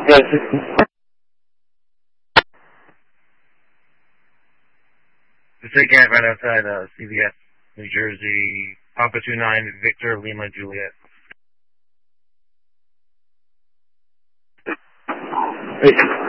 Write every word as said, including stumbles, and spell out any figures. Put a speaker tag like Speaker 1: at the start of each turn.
Speaker 1: Yes.
Speaker 2: The state camp right outside uh, C V S, New Jersey, Papa two nine, Victor Lima Juliet.
Speaker 1: Wait.